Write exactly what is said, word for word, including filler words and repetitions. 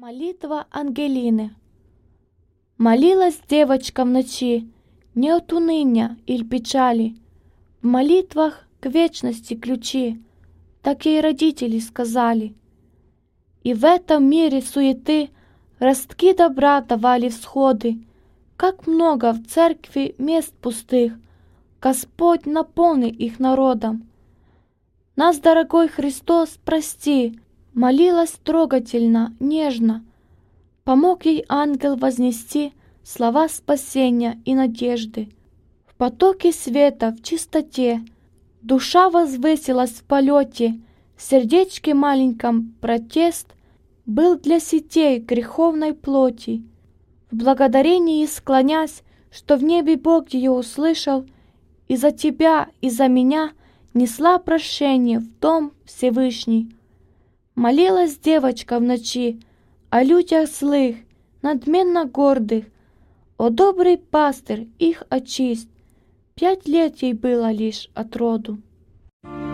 Молитва Ангелины. Молилась девочка в ночи, не от уныния или печали. В молитвах к вечности ключи, так ей родители сказали. И в этом мире суеты ростки добра давали всходы. Как много в церкви мест пустых, Господь наполни их народом. Нас, дорогой Христос, прости, молилась трогательно, нежно. Помог ей ангел вознести слова спасения и надежды. В потоке света, в чистоте, душа возвысилась в полете. В сердечке маленьком протест был для сетей греховной плоти. В благодарении склонясь, что в небе Бог ее услышал, и за тебя, и за меня несла прощение в дом Всевышний. Молилась девочка в ночи о людях злых, надменно гордых. О добрый пастырь, их очисть, пять лет ей было лишь от роду.